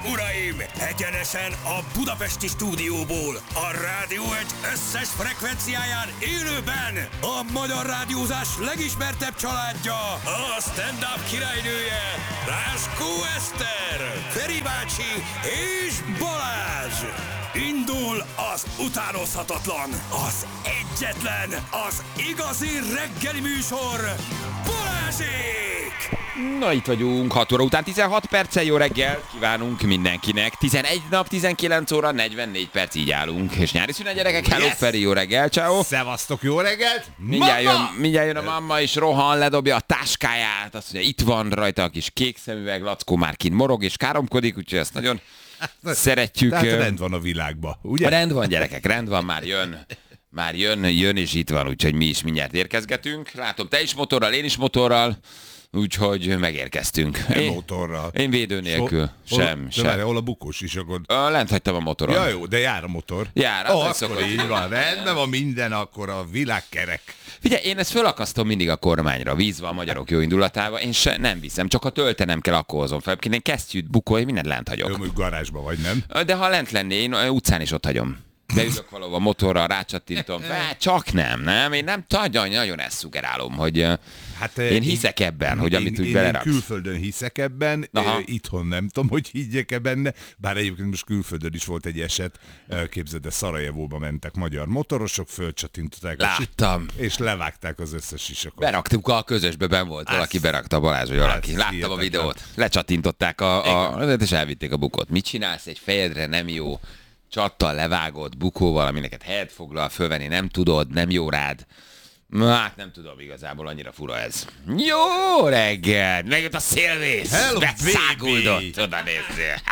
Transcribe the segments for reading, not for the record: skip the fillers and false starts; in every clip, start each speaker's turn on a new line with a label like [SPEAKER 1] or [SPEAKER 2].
[SPEAKER 1] uraim! Egyenesen a budapesti stúdióból, a Rádió Egy összes frekvenciáján élőben a magyar rádiózás legismertebb családja, a stand-up királynője, Ráskó Eszter, Feri bácsi és Balázs! Indul az utánozhatatlan, az egyetlen, az igazi reggeli műsor, Balázsék!
[SPEAKER 2] Na itt vagyunk, 6 óra után 16 perccel, jó reggel kívánunk mindenkinek. 11 nap, 19 óra, 44 perc, így állunk. És nyári szünet, gyerekek, hello Feri, jó reggel, ciao.
[SPEAKER 3] Szevasztok, jó reggelt!
[SPEAKER 2] Mindjárt jön a mamma, és rohan, ledobja a táskáját, azt mondja, itt van rajta a kis kék szemüveg, Lackó már kint morog és káromkodik, úgyhogy ezt nagyon szeretjük.
[SPEAKER 3] Tehát rend van a világban, ugye?
[SPEAKER 2] Rend van, gyerekek, rend van, már jön. Már jön és itt van, úgyhogy mi is mindjárt érkezgetünk. Látom, te is motorral, én is motorral. Úgyhogy megérkeztünk.
[SPEAKER 3] Motorral.
[SPEAKER 2] Én védő nélkül. Sem.
[SPEAKER 3] De hol a bukós is, akkor...
[SPEAKER 2] Lent hagytam a motoron.
[SPEAKER 3] Ja jó, de jár a motor.
[SPEAKER 2] Jár.
[SPEAKER 3] Akkor így van, rendben van minden, akkor a világ kerek.
[SPEAKER 2] Figyelj, én ezt fölakasztom mindig a kormányra, vízva a magyarok jó indulatával. Én nem viszem, csak ha töltenem kell, akkor hozom fel. Én kesztyűt, bukói, mindent lent hagyok.
[SPEAKER 3] Jó, mondjuk garázsba vagy, nem?
[SPEAKER 2] De ha lent lenné, én utcán is ott hagyom. Beülök valahova motorral, rácsattintom. Csak nem. Én nem nagyon ezt szugerálom, hogy én hiszek ebben, hogy amit úgy beleraksz.
[SPEAKER 3] Én külföldön hiszek ebben, itthon nem tudom, hogy higgyek-e benne, bár egyébként most külföldön is volt egy eset, képzeld, de Szarajevóba mentek magyar motorosok, fölcsattintották és levágták az összes sisakot.
[SPEAKER 2] Beraktuk a közösbe, ben volt valaki, berakta Balázs, vagy valaki. Láttam a videót. Lecsattintották és elvitték a bukót. Mit csinálsz? Egy fejedre nem jó. Csattal levágott bukóval, ami neked helyet foglal, fölvenni nem tudod, nem jó rád. Hát nem tudom igazából, annyira fura ez. Jó reggel! Megjött a szélvész! Beszáguldott! Oda nézzél!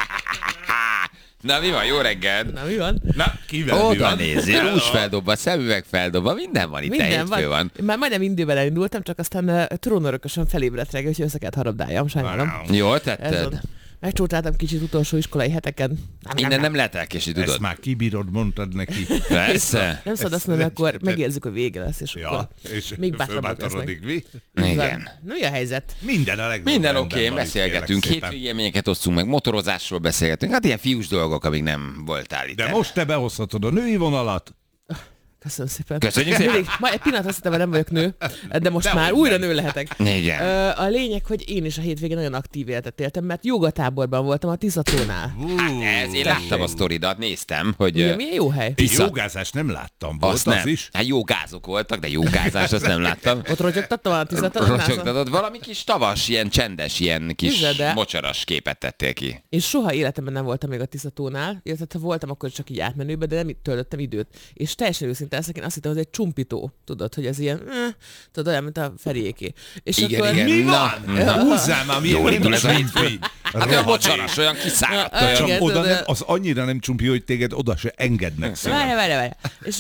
[SPEAKER 2] Na mi van? Jó reggel!
[SPEAKER 4] Na mi van?
[SPEAKER 3] Na, kivel mi
[SPEAKER 2] oda
[SPEAKER 3] van?
[SPEAKER 2] nézzél! Rúzs feldobva, szemüveg feldobva, minden van itt, hétfő van.
[SPEAKER 4] Már majdnem indőben elindultam, csak aztán trónörökösen felébredt reggel, úgyhogy össze kellett harabdáljam, sajnálom.
[SPEAKER 2] Jól tetted?
[SPEAKER 4] Megcsótáltam kicsit utolsó iskolai heteken.
[SPEAKER 2] Innen nem lehet elkésni, tudod.
[SPEAKER 3] Ezt már kibírod, mondtad neki.
[SPEAKER 2] Persze.
[SPEAKER 4] Nem szabad azt mondani, akkor megérzük, hogy vége lesz, és akkor még bátrabbak lesznek.
[SPEAKER 2] Igen.
[SPEAKER 4] Na mi a helyzet?
[SPEAKER 3] Minden a legjobb.
[SPEAKER 2] Minden oké, beszélgetünk. Hétvégi élményeket osztunk meg, motorozásról beszélgetünk. Hát ilyen fiús dolgok, amíg nem voltál itt.
[SPEAKER 3] De most te behozhatod a női vonalat.
[SPEAKER 4] Köszönöm szépen.
[SPEAKER 2] Köszönjük szépen.
[SPEAKER 4] Majd egy pillanat azt hittem, hogy nem vagyok nő, de most már újra nő lehetek.
[SPEAKER 2] Igen.
[SPEAKER 4] A lényeg, hogy én is a hétvégén nagyon aktív életet éltem, mert jogatáborban voltam a Tiszatónál.
[SPEAKER 2] Hát én láttam a sztoridat, néztem, hogy...
[SPEAKER 4] Milyen jó hely.
[SPEAKER 3] Jogázást nem láttam, volt az is?
[SPEAKER 2] Hát jogázok voltak, de jogázást azt nem láttam.
[SPEAKER 4] Ott rotyogtattam a Tiszatónál?
[SPEAKER 2] Rotyogtatod, valami kis tavas, ilyen csendes, ilyen kis mocsaras képet tettél ki.
[SPEAKER 4] Én soha életemben nem voltam még a Tiszatónál, illetve ha voltam, akkor csak így átmenőbe, de nem töltöttem időt. És teljesen őszintén én azt hittem, hogy ez egy csumpító, tudod, hogy ez ilyen, tudod, olyan, mint a Feriéké. És
[SPEAKER 2] igen,
[SPEAKER 4] akkor...
[SPEAKER 2] igen.
[SPEAKER 3] Mi van? Húzzál már,
[SPEAKER 2] jól indul ez a
[SPEAKER 3] hétfői.
[SPEAKER 2] Hát olyan mocsaras, olyan kiszáradt.
[SPEAKER 3] Csak oda nem, az annyira nem csumpi, hogy téged oda se engednek szépen.
[SPEAKER 4] Várj.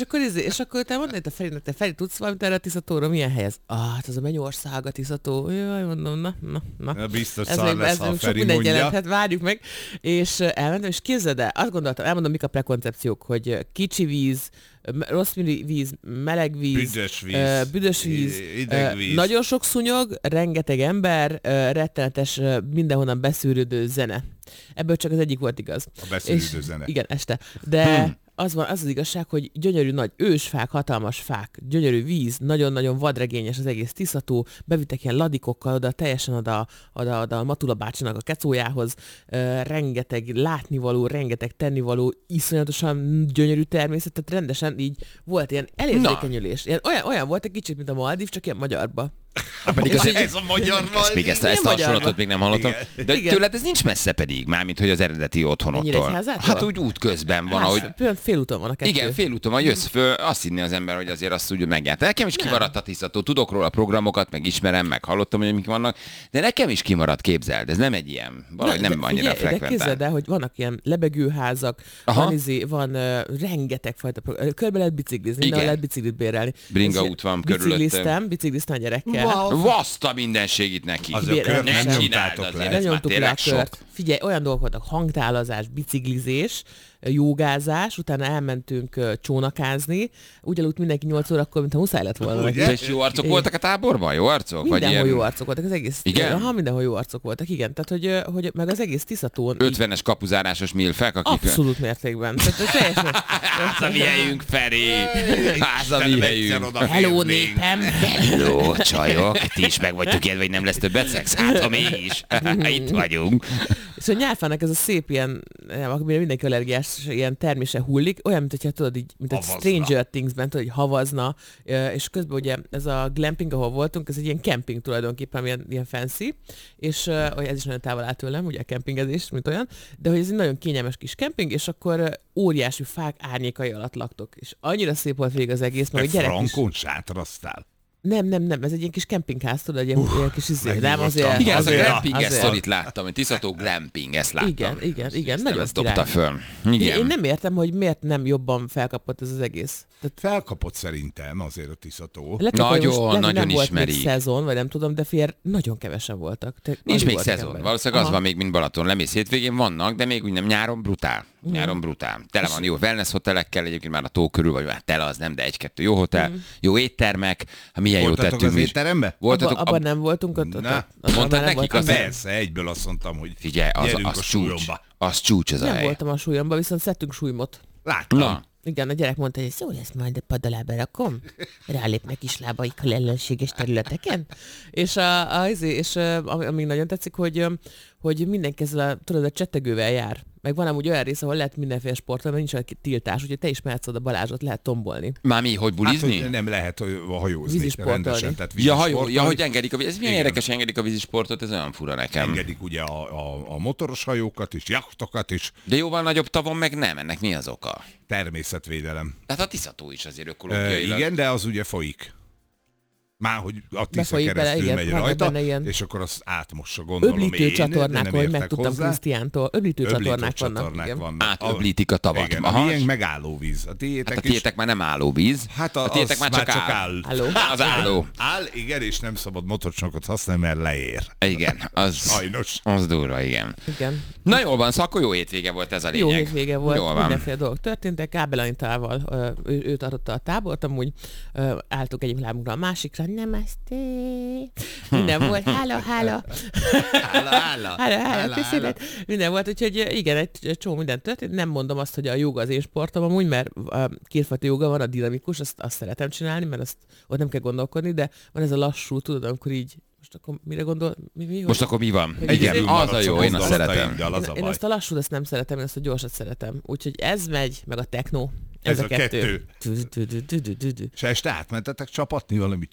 [SPEAKER 4] És akkor te mondod, te Ferinek, te Feri, tudsz valamit erre a Tiszatóra? Milyen hely ez? Hát az a Mennyország, a Tiszató. Jaj, mondom, na.
[SPEAKER 3] Biztos szar lesz, ha a Feri
[SPEAKER 4] mondja.
[SPEAKER 3] jelent,
[SPEAKER 4] várjuk meg. És elmentem, és képzeld el, azt gondoltam, elmondom, mik a prekoncepciók, hogy kicsi víz, rossz víz, meleg víz, büdös víz,
[SPEAKER 3] idegvíz.
[SPEAKER 4] Nagyon sok szúnyog, rengeteg ember, rettenetes, mindenhonnan beszűrődő zene. Ebből csak az egyik volt igaz.
[SPEAKER 3] A beszűrődő zene.
[SPEAKER 4] Igen, este. De az igazság, hogy gyönyörű nagy ősfák, hatalmas fák, gyönyörű víz, nagyon-nagyon vadregényes az egész Tiszató, bevittek ilyen ladikokkal oda, teljesen oda a Matula bácsinak a kecójához, rengeteg látnivaló, rengeteg tennivaló, iszonyatosan gyönyörű természet, tehát rendesen így volt ilyen elérzékenyülés. Olyan volt egy kicsit, mint a Maldív, csak ilyen magyarba.
[SPEAKER 2] Pedig
[SPEAKER 3] ez a magyar Maldív.
[SPEAKER 2] Ezt a hasonlatot még nem hallottam. De tőled ez nincs messze pedig, mármint hogy az eredeti otthonottól. Hát úgy út közben van, ahogy...
[SPEAKER 4] Félúton van a kettő.
[SPEAKER 2] Igen, félúton van, jössz föl, azt hinné az ember, hogy azért azt úgy megjárt. Nekem is kimaradt a Tiszató, tudok róla programokat, meg ismerem, meg hallottam, hogy mik vannak, de nekem is kimaradt, képzeld, ez nem egy ilyen, valahogy nem annyira frekventált.
[SPEAKER 4] De képzeld el, hogy vannak ilyen lebegőházak, van rengeteg fajta program, körbe lehet biciklizni, mindenhol lehet biciklit bérelni.
[SPEAKER 2] Bringaút van körülöttem.
[SPEAKER 4] Bicikliztem a gyerekkel.
[SPEAKER 2] Vaszta mindenségit neki.
[SPEAKER 3] Az a kört
[SPEAKER 2] nem csináld azért,
[SPEAKER 4] nem nyomtuk le a kört. Figyelj, olyan dolgok voltak, hangtálazás, biciklizés, jogázás, utána elmentünk csónakázni, úgy aludt mindenki 8 órakor, mintha muszáj lett volna.
[SPEAKER 2] És jó arcok voltak a táborban? Jó arcok?
[SPEAKER 4] Mindenhol
[SPEAKER 2] vagy ilyen...
[SPEAKER 4] jó arcok voltak, az egész...
[SPEAKER 2] Igen?
[SPEAKER 4] Aha, mindenhol jó arcok voltak, igen. Tehát, hogy meg az egész Tiszatón...
[SPEAKER 2] 50-es kapuzárásos milfek, akik...
[SPEAKER 4] Abszolút mértékben.
[SPEAKER 2] Ez a mi helyünk, Feri! Ez a mi helyünk!
[SPEAKER 4] Hello, népem!
[SPEAKER 2] Hello, csajok! Ti is meg vagytok ilyen, vagy nem lesz többet szex? Hát, ha mégis. Itt vagyunk.
[SPEAKER 4] És a nyálfának ez a szép ilyen, amire mindenki allergiás, ilyen termése hullik, olyan, mint hogyha tudod így, mint a Stranger Things-ben, tudod, hogy havazna, és közben ugye ez a glamping, ahol voltunk, ez egy ilyen camping tulajdonképpen, ilyen fancy, és ez is nagyon távol áll tőlem, ugye a campingezés, mint olyan, de hogy ez egy nagyon kényelmes kis camping, és akkor óriási fák árnyékai alatt laktok. És annyira szép volt végig az egész, meg a gyerek
[SPEAKER 3] frankon sátraztál.
[SPEAKER 4] Nem, ez egy ilyen kis kempingház, tudod, egy ilyen kis nem azért.
[SPEAKER 2] Igen, az a glamping sztorit láttam, hogy Tiszató glamping, ezt láttam.
[SPEAKER 4] Igen, nagyon
[SPEAKER 2] dobta föl. Igen.
[SPEAKER 4] Én nem értem, hogy miért nem jobban felkapott ez az egész.
[SPEAKER 3] Tehát felkapott szerintem azért a Tiszató.
[SPEAKER 2] Nagyon
[SPEAKER 4] volt
[SPEAKER 2] ismeri.
[SPEAKER 4] Még szezon, vagy nem tudom, de nagyon kevesen voltak.
[SPEAKER 2] Nincs még szezon. Valószínűleg az van még, mint Balaton. Lemész hétvégén vannak, de még úgy nem nyáron brutál. Nyáron brutál. Tele van jó wellness hotelekkel, egyébként már a tó körül, vagy már tele az nem, de 1-2 jó hotel, jó éttermek. Milyen jó tettünk
[SPEAKER 3] az étteremben?
[SPEAKER 4] Abban nem voltunk.
[SPEAKER 2] Mondtad nekik azt?
[SPEAKER 3] Persze, egyből azt mondtam, hogy
[SPEAKER 2] figyelj, az csúcs ez a hely.
[SPEAKER 4] Nem voltam a súlyomba, viszont szedtünk súlymot.
[SPEAKER 3] Láttam.
[SPEAKER 4] Igen, a gyerek mondta, hogy szó lesz majd a padalába rakom, rálépnek is lábaikkal ellenséges területeken. És, amíg nagyon tetszik, hogy mindenki ezzel a csettegővel jár. Meg van amúgy olyan rész, ahol lehet mindenféle sportolni, mert nincs olyan tiltás, úgyhogy te is mehetsz oda Balázsot, lehet tombolni.
[SPEAKER 2] Már mi, hogy bulizni?
[SPEAKER 3] Hát, hogy nem lehet hajózni.
[SPEAKER 4] Vízisportolni.
[SPEAKER 2] Hogy engedik ez milyen érdekes, engedik a vízisportot, ez olyan fura nekem.
[SPEAKER 3] Engedik ugye a motoros hajókat is, jachtokat is.
[SPEAKER 2] De jóval nagyobb tavon meg nem, ennek mi az oka?
[SPEAKER 3] Természetvédelem.
[SPEAKER 2] Tehát a Tiszató is azért ökológiailag.
[SPEAKER 3] Igen, de az ugye folyik. Már hogy a Tisza
[SPEAKER 4] Befolyik
[SPEAKER 3] keresztül
[SPEAKER 4] bele,
[SPEAKER 3] megy
[SPEAKER 4] igen,
[SPEAKER 3] rajta,
[SPEAKER 4] benne,
[SPEAKER 3] és akkor azt átmossa, gondolom
[SPEAKER 4] öblítő csatornák, hogy megtudtam Krisztiántól. Öblítő csatornák vannak.
[SPEAKER 2] Átöblítik a tavat.
[SPEAKER 3] Igen, a miénk meg állóvíz. A
[SPEAKER 2] tiétek már nem állóvíz.
[SPEAKER 3] Hát
[SPEAKER 2] a tiétek már csak áll. Az álló.
[SPEAKER 3] Áll, igen, és nem szabad motorcsónakot használni, mert leér.
[SPEAKER 2] Igen, az sajnos. Az durva, igen. Na jól van, akkor jó hétvége volt ez a lényeg.
[SPEAKER 4] Jó hétvége volt, mindenféle dolgok történtek. Kábel Anitával ő tartotta a tábort, amúgy álltuk egyik lábunkra a másikra, namaste. Minden volt, hála, köszönet. Minden volt, úgyhogy igen, egy csomó minden történt. Nem mondom azt, hogy a joga az én sportom amúgy, mert kétfajta joga van, a dinamikus, azt szeretem csinálni, mert azt ott nem kell gondolkodni, de van ez a lassú, tudod, amikor így most akkor mire gondol?
[SPEAKER 2] Most akkor mi van?
[SPEAKER 3] Igen,
[SPEAKER 2] az a jó, én azt szeretem.
[SPEAKER 4] Én azt a lassút azt nem szeretem, én azt a gyorsat szeretem. Úgyhogy ez megy, meg a techno.
[SPEAKER 3] Ez a kettő. És este átmentetek csapatni valami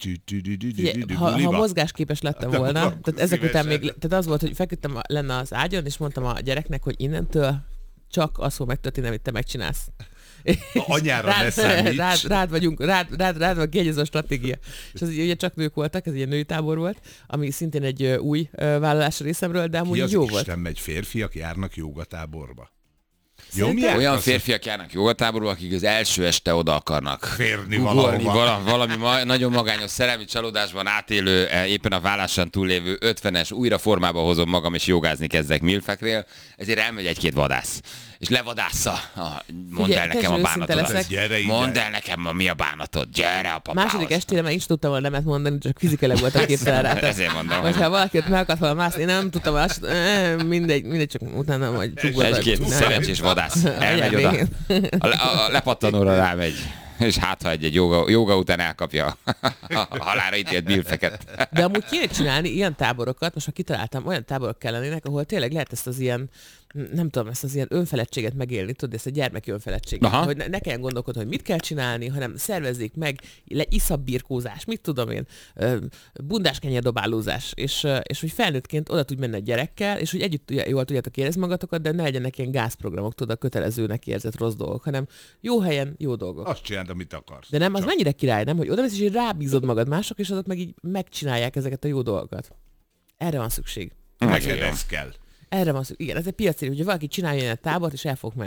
[SPEAKER 4] ha mozgásképes lettem volna, tehát ezek után még, tehát az volt, hogy feküdtem lenne az ágyon, és mondtam a gyereknek, hogy innentől csak az fog megtörténni, amit te megcsinálsz.
[SPEAKER 3] Anyára ne számíts.
[SPEAKER 4] Rád van kiegyező a stratégia. És az ugye csak nők voltak, ez egy női tábor volt, ami szintén egy új vállalás részemről, de amúgy jó volt.
[SPEAKER 3] Isten megy, férfiak járnak jogatáborba?
[SPEAKER 2] Olyan férfiak járnak jogatáborba, akik az első este oda akarnak
[SPEAKER 3] férni
[SPEAKER 2] valami nagyon magányos szerelmi csalódásban átélő, éppen a vállásán túllévő 50-es, újra formába hozom magam és jogázni kezdek milfeknél, ezért elmegy egy-két vadász. És levadásza. Mondd el nekem a bánatodat. Mondd el nekem, mi a bánatod. Gyere a papához.
[SPEAKER 4] Második estére már is tudtam volna nemet mondani, csak fizikailag voltam képtelen rá.
[SPEAKER 2] Ezért mondom.
[SPEAKER 4] Vagy ha valakit meg akart volna mászni, én nem tudtam, mindegy, csak utána majd csukboltam.
[SPEAKER 2] Egy-két szerencsés vadász elmegy oda. A lepattanóra rámegy. És hát, ha egy joga után elkapja a halálra ítélt milfeket.
[SPEAKER 4] De amúgy kéne csinálni ilyen táborokat, most ha kitaláltam, olyan táborok kellenének, ahol tényleg lehet ezt az ilyen, nem tudom, ezt az ilyen önfeledtséget megélni, tudod, ezt a gyermeki önfeledtséget. Aha. Hogy ne kelljen gondolkodni, hogy mit kell csinálni, hanem szervezzék meg, iszabbirkózás, mit tudom én, bundáskenyerdobálózás, és hogy felnőttként oda tudj menni a gyerekkel, és hogy együtt jól tudjátok érezni magatokat, de ne legyenek ilyen gázprogramok, tudod, a kötelezőnek érzett rossz dolgok, hanem jó helyen, jó dolgok.
[SPEAKER 3] Azt csináld, amit akarsz.
[SPEAKER 4] De nem, az mennyire király, nem? Hogy odamész, és így rábízod magad mások, és azok meg így megcsinálják ezeket a jó dolgokat. Erre van szükség.
[SPEAKER 3] Neked ez kell.
[SPEAKER 4] Erre van szükség. Igen, ez egy piaci, hogyha valaki csinálja egy tábort, és el fog menni.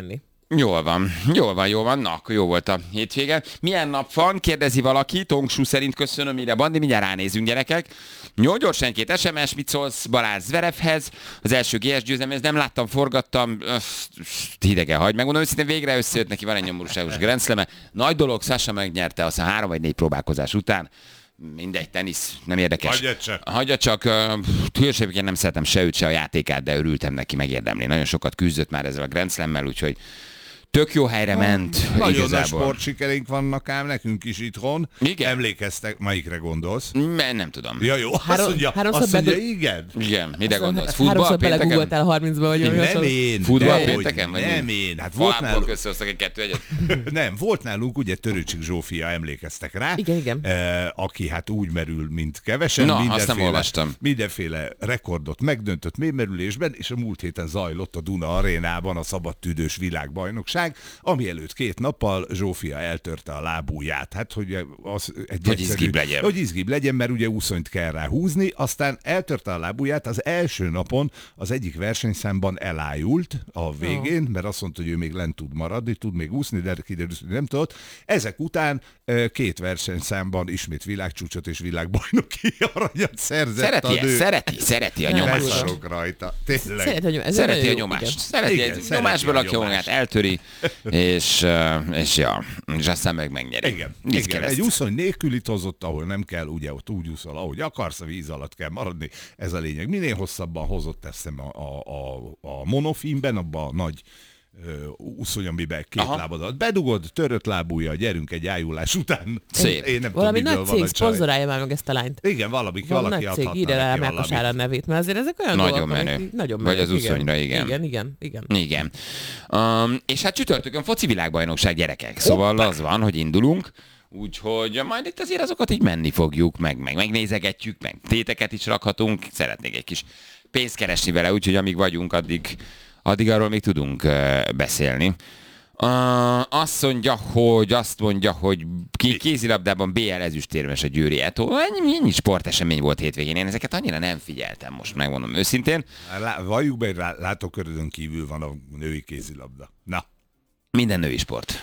[SPEAKER 2] Jól van. Na, akkor jó volt a hétvége. Milyen nap van? Kérdezi valaki. Tongsú szerint köszönöm, ide Bandi. Mindjárt ránézünk, gyerekek. Jó, gyorsan 2 SMS. Mit szólsz Balázs Zverevhez? Az első GS győzelem, nem láttam, forgattam. Hidegen hagy. Megmondom őszintén, végre összejött neki, van egy nyomorúságos Grand Slam-e. Nagy dolog, Sasha megnyerte, aztán 3 vagy 4 próbálkozás után. Mindegy, tenisz, nem érdekes. Hagyja csak. Hűséggel nem szeretem se őt, se a játékát, de örültem neki, megérdemli. Nagyon sokat küzdött már ezzel a Grand Slam-mel, úgyhogy tök jó helyre ment.
[SPEAKER 3] Nagyon nagy sportsikereink vannak ám nekünk is itthon.
[SPEAKER 2] Igen.
[SPEAKER 3] Emlékeztek, melyikre gondolsz?
[SPEAKER 2] Nem tudom.
[SPEAKER 3] Ja, jó. Azt mondja, igen.
[SPEAKER 2] Igen, mire gondolsz? Futball
[SPEAKER 4] háromszor
[SPEAKER 2] pénteken?
[SPEAKER 4] belegoogltál 30-ba, vagy
[SPEAKER 3] nem én.
[SPEAKER 2] Futball pénteken?
[SPEAKER 3] Nem én. Hát volt nálunk...
[SPEAKER 2] Köszönöztek egy 2-1-et?
[SPEAKER 3] Nem, volt nálunk ugye Törőcsik Zsófia, emlékeztek rá.
[SPEAKER 4] Igen.
[SPEAKER 3] Aki hát úgy merül, mint kevesen.
[SPEAKER 2] Na, azt nem olvastam.
[SPEAKER 3] Mindenféle rekordot megdöntött mélymerülésben, és a múlt héten zajlott a Duna arénában a szabadtüdős világbajnokság, ami előtt 2 nappal Zsófia eltörte a lábujját. Hát, hogy az
[SPEAKER 2] hogy izgibb legyen.
[SPEAKER 3] Hogy izgibb legyen, mert ugye úszonyt kell rá húzni, aztán eltörte a lábujját, az első napon az egyik versenyszámban elájult a végén, mert azt mondta, hogy ő még lent tud maradni, tud még úszni, de kiderült, hogy nem tudott. Ezek után 2 versenyszámban ismét világcsúcsot és világbajnoki aranyat szerzett a nő.
[SPEAKER 2] Szereti a nyomást.
[SPEAKER 3] Beszarok rajta. Tényleg.
[SPEAKER 2] Szereti a nyomást. Szereti nyomásból rakja magát, eltöri, és aztán megnyeri.
[SPEAKER 3] Igen. Egy úszony nélkülit hozott, ahol nem kell, ugye ott úgy úszol, ahogy akarsz, a víz alatt kell maradni. Ez a lényeg. Minél hosszabban hozott, teszem a monofilmben, abban a nagy úszony, amiben 2 lábadat bedugod, törött lábúja, gyerünk egy ájulás után.
[SPEAKER 2] Szép.
[SPEAKER 3] Én nem
[SPEAKER 4] valami
[SPEAKER 3] tudom,
[SPEAKER 4] nagy cég szponzorálja már meg ezt a lányt.
[SPEAKER 3] Igen, valaki
[SPEAKER 4] nagy cég, írja le Mákosára a nevét, mert azért ezek olyan
[SPEAKER 2] nagyon
[SPEAKER 4] dolgok,
[SPEAKER 2] menő.
[SPEAKER 4] Nagyon menő.
[SPEAKER 2] Vagy az úszonyra, igen.
[SPEAKER 4] Igen.
[SPEAKER 2] És hát csütörtökön foci világbajnokság, gyerekek. Szóval az van, hogy indulunk. Úgyhogy majd itt azért azokat így menni fogjuk, meg megnézegetjük, meg téteket is rakhatunk. Szeretnék egy kis pénzt keresni vele, úgyhogy amíg vagyunk, addig arról még tudunk beszélni. Azt mondja, hogy kézilabdában BL ezüstérmes a Győri Eto. Ennyi sportesemény volt hétvégén. Én ezeket annyira nem figyeltem, most megmondom őszintén.
[SPEAKER 3] Valljuk be, látókörödön kívül van a női kézilabda. Na.
[SPEAKER 2] Minden női sport.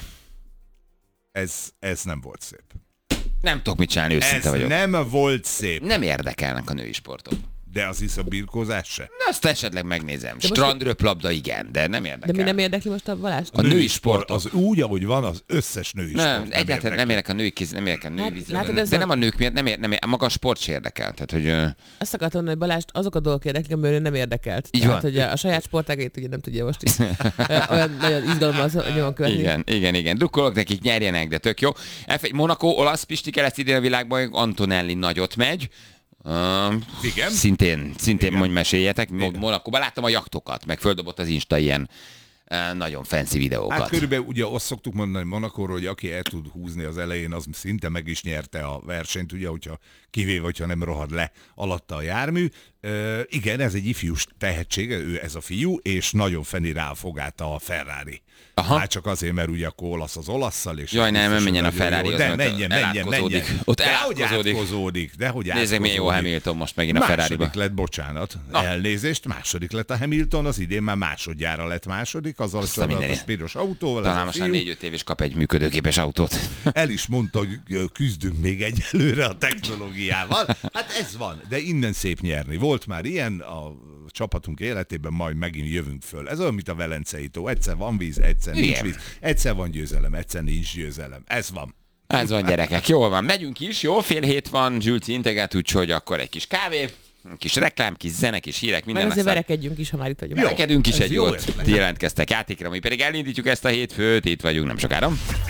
[SPEAKER 3] Ez nem volt szép.
[SPEAKER 2] Nem tudok mit csinálni, őszinte vagyok.
[SPEAKER 3] Nem volt szép.
[SPEAKER 2] Nem érdekelnek a női sportok.
[SPEAKER 3] De az is a birkózás se?
[SPEAKER 2] Na, azt esetleg megnézem. Strandröplabda igen, de nem érdekel.
[SPEAKER 4] De mi nem érdekli most a Balást?
[SPEAKER 2] A női sport.
[SPEAKER 3] Az úgy, ahogy van, az összes női sport.
[SPEAKER 2] Nem, egyáltalán nem érdekel a női kéz, nem érdekel a női vízilabda. De nem a nők miatt, nem maga a sport se érdekel. Tehát, hogy...
[SPEAKER 4] Azt akartam mondani, hogy Balást azok a dolgok érdeklik, amiről nem érdekelt.
[SPEAKER 2] Így
[SPEAKER 4] tehát,
[SPEAKER 2] van.
[SPEAKER 4] hogy a saját sportágait ugye nem tudja most is. Olyan nagyon izgalommal nyomon követni.
[SPEAKER 2] Igen. Drukkolok nekik, nyerjenek, de tök jó. Monaco, olasz Pistike lesz idén a világban, Antonelli nagyot megy.
[SPEAKER 3] Igen.
[SPEAKER 2] Szintén mondj, meséljetek. Monakóban láttam a jaktokat, meg földobott az Insta ilyen nagyon fancy videókat.
[SPEAKER 3] Hát körülbelül ugye azt szoktuk mondani Monakóról, hogy aki el tud húzni az elején, az szinte meg is nyerte a versenyt, ugye, hogyha kivéve, hogyha nem rohad le alatta a jármű. Igen, ez egy ifjús tehetség, ez a fiú, és nagyon feni rá a fogát a Ferrari. Hát csak azért, mert ugye akkor olasz az olasszal, és...
[SPEAKER 2] Jaj, nem menjen a Ferrari, az
[SPEAKER 3] de menjen.
[SPEAKER 2] Ott elátkozódik.
[SPEAKER 3] Nézzük,
[SPEAKER 2] milyen jó Hamilton most megint a Ferrari-ba.
[SPEAKER 3] Második lett, bocsánat. Elnézést, második lett a Hamilton, az idén már másodjára lett második, azzal a piros autóval.
[SPEAKER 2] Talán most 4-5 év is kap egy működőképes autót.
[SPEAKER 3] El is mondta, hogy küzdünk még egyelőre a technológiával. Hát ez van, de innen szép nyerni. Volt már ilyen a csapatunk életében, majd megint jövünk föl. Ez olyan, mint a Velencei tó. Egyszer van víz, egyszer nincs víz. Egyszer van győzelem, egyszer nincs győzelem. Ez van.
[SPEAKER 2] Ez van, gyerekek. Jól van, megyünk is. Jó, 6:30 van, Zsülci integet, úgyhogy akkor egy kis kávé, kis reklám, kis zene, kis hírek, minden.
[SPEAKER 4] Meg azért verekedjünk is, ha már itt vagyunk.
[SPEAKER 2] Verekedünk is egy jót. Ti jelentkeztek játékra, mi pedig elindítjuk ezt a hétfőt, itt vagyunk nem sokára.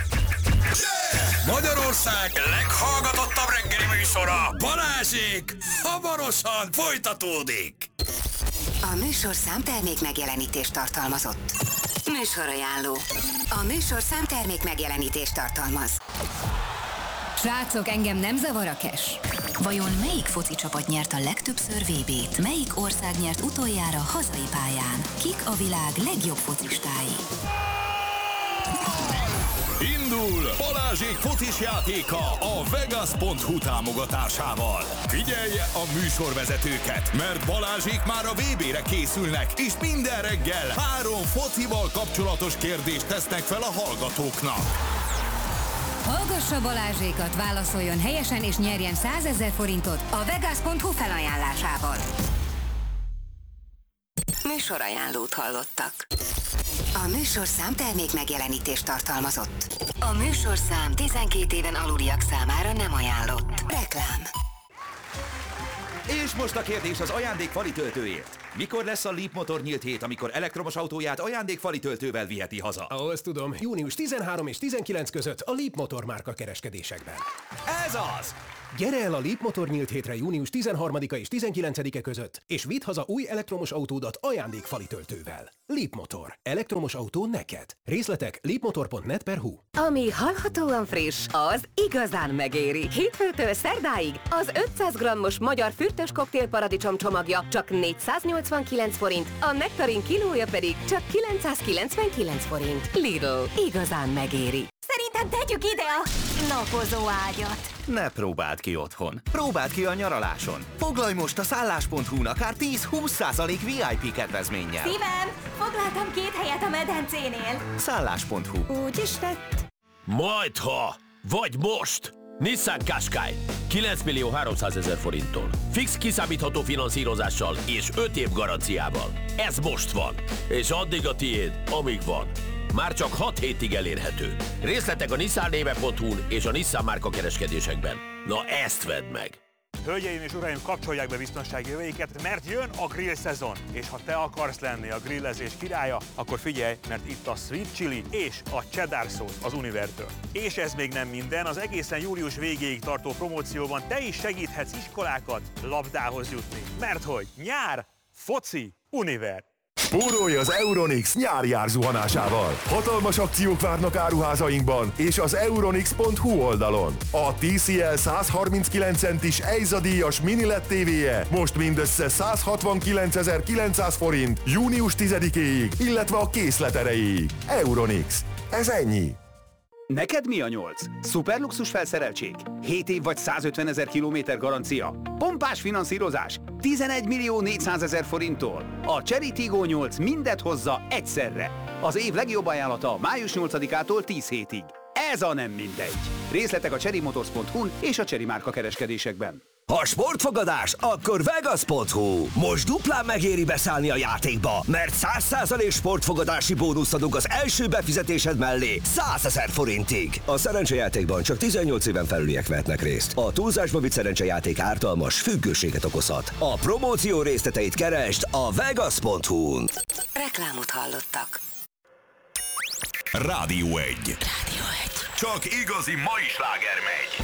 [SPEAKER 1] Magyarország leghallgatottabb reggeli műsora, Balázsék, hamarosan folytatódik.
[SPEAKER 5] A műsorszám termék megjelenítést tartalmazott. Műsorajánló. A műsorszám termék megjelenítést tartalmaz. Srácok, engem nem zavar a cash. Vajon melyik foci csapat nyert a legtöbbször VB-t? Melyik ország nyert utoljára hazai pályán? Kik a világ legjobb focistái?
[SPEAKER 1] Indul Balázsék focis játéka a Vegas.hu támogatásával. Figyelje a műsorvezetőket, mert Balázsék már a VB-re készülnek, és minden reggel 3 focival kapcsolatos kérdést tesznek fel a hallgatóknak.
[SPEAKER 5] Hallgassa Balázsékat, válaszoljon helyesen és nyerjen 100 000 forintot a Vegas.hu felajánlásával. Műsorajánlót hallottak. A műsorszám termék megjelenítést tartalmazott. A műsorszám 12 éven aluliak számára nem ajánlott. Reklám.
[SPEAKER 6] És most a kérdés az ajándékfali töltőért. Mikor lesz a Leap Motor nyílt hét, amikor elektromos autóját ajándékfali töltővel viheti haza?
[SPEAKER 7] Ó, ezt tudom. Június 13 és 19 között a Leap Motor márka kereskedésekben.
[SPEAKER 6] Ez az!
[SPEAKER 7] Gyere el a Leap Motor nyílt hétre június 13-a és 19-e között, és vidd haza új elektromos autódat ajándékfali töltővel. Leap Motor. Elektromos autó neked. Részletek leapmotor.net/hu.
[SPEAKER 8] Ami hallhatóan friss, az igazán megéri. Hétfőtől szerdáig az 500 g-os magyar fürtös koktél paradicsom csomagja csak 489 forint, a nektarin kilója pedig csak 999 forint. Lidl. Igazán megéri.
[SPEAKER 9] Szerintem tegyük ide a napozó ágyat.
[SPEAKER 6] Ne próbáld ki otthon. Próbáld ki a nyaraláson. Foglalj most a szállás.hu-n akár 10-20% VIP kedvezménnyel.
[SPEAKER 9] Szívem, foglaltam 2 helyet a medencénél.
[SPEAKER 6] Szállás.hu.
[SPEAKER 8] Úgy is lett.
[SPEAKER 10] Majdha, vagy most! Nissan Qashqai 9.300.000 forinttól. Fix kiszámítható finanszírozással és 5 év garanciával. Ez most van, és addig a tiéd, amíg van. Már csak 6 hétig elérhető. Részletek a nissannéve.hu-n és a Nissan márka kereskedésekben. Na ezt vedd meg!
[SPEAKER 11] Hölgyeim és uraim, kapcsolják be biztonsági öveiket, mert jön a grill szezon. És ha te akarsz lenni a grillezés királya, akkor figyelj, mert itt a sweet chili és a cheddar szósz az Univertől. És ez még nem minden, az egészen július végéig tartó promócióban te is segíthetsz iskolákat labdához jutni. Mert hogy nyár, foci, Univer.
[SPEAKER 12] Spórolj az Euronix nyári árzuhanásával! Hatalmas akciók várnak áruházainkban és az euronix.hu oldalon. A TCL 139 centis EIZA díjas mini LED TV-je most mindössze 169.900 forint június 10-éig, illetve a készlet erejéig. Euronix. Ez ennyi.
[SPEAKER 6] Neked mi a 8? Szuperluxus felszereltség? 7 év vagy 150 000 kilométer garancia? Pompás finanszírozás? 11.400.000 forinttól? A Chery Tiggo 8 mindet hozza egyszerre. Az év legjobb ajánlata május 8-ától 10 hétig. Ez a nem mindegy. Részletek a cherrymotors.hu-n és a Chery márka kereskedésekben.
[SPEAKER 13] Ha sportfogadás, akkor Vegas.hu. Most duplán megéri beszállni a játékba, mert 100% sportfogadási bónuszt adunk az első befizetésed mellé 100 000 forintig. A szerencsejátékban csak 18 éven felüliek vehetnek részt. A túlzásba vitt szerencsejáték ártalmas, függőséget okozhat. A promóció részleteit keresd a Vegas.hu-n.
[SPEAKER 5] Reklámot hallottak.
[SPEAKER 1] Rádió 1. Csak igazi mai sláger megy.